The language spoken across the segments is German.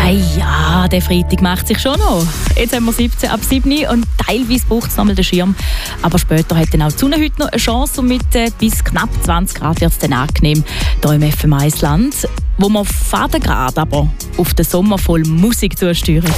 Ja, der Freitag macht sich schon noch. Jetzt haben wir 17 ab 7 und teilweise braucht es nochmal den Schirm. Aber später hat dann auch die Sonne heute noch eine Chance und mit bis knapp 20 Grad wird es dann angenehm hier im FM1 Land, wo wir fadengrad aber auf den Sommer voll Musik zusteuern.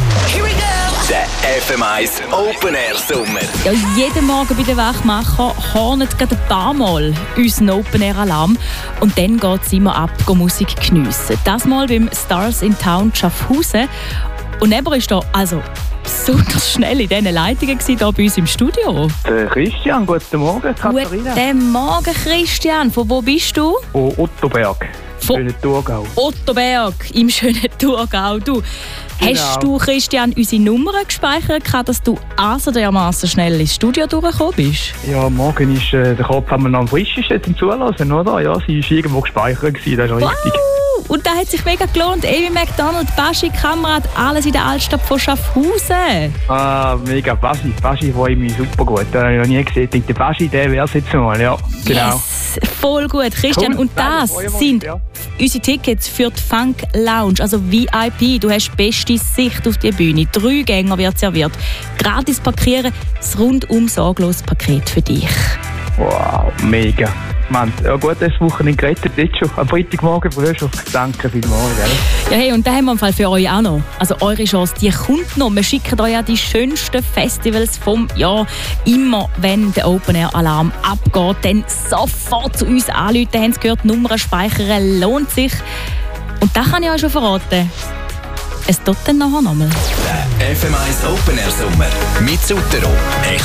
Der FM1 Open Air Sommer. Ja, jeden Morgen bei den Wachmachern hornet gerade ein paar Mal unseren Open Air Alarm und dann geht es immer ab, Musik geniessen. Das mal beim Stars in Town Schaffhausen. Und neben ist da also besonders schnell in diesen Leitungen hier bei uns im Studio. Christian, guten Morgen, Katharina. Guten Morgen, Christian. Von wo bist du? Von Ottoberg, schönen Thurgau. Ottoberg, im schönen Thurgau. Du, hast du, Christian, unsere Nummern gespeichert, dass du also dermaßen schnell ins Studio durchgekommen bist? Ja, morgen ist der Kopf noch am frischesten zum Zulassen, oder? Ja, sie war irgendwo gespeichert, das ist richtig. Und das hat sich mega gelohnt. Amy McDonald, Baschi, Kamerad, alles in der Altstadt von Schaffhausen. Ah, mega. Baschi freue ich mich super gut. Den habe ich noch nie gesehen. Ich denke, der Baschi, der wäre es jetzt mal. Ja, genau. Yes, voll gut. Christian, Cool. und das sind unsere Tickets für die Funk Lounge, also VIP. Du hast beste Sicht auf die Bühne. 3 Gänger wird serviert. Gratis parkieren, das rundum sorglos Paket für dich. Wow, mega. Mann, ja gut, das Wochenende gerettet jetzt schon. Am Freitagmorgen früh schon. Danke vielmals. Ja, hey, und da haben wir im Fall für euch auch noch. Also eure Chance, die kommt noch. Wir schicken euch ja die schönsten Festivals vom Jahr. Immer wenn der Open Air Alarm abgeht, dann sofort zu uns anrufen. Haben Sie gehört, Nummern speichern lohnt sich. Und da kann ich euch schon verraten. Es tut dann nachher nochmal. Der FM1 Open Air Sommer mit Sutero.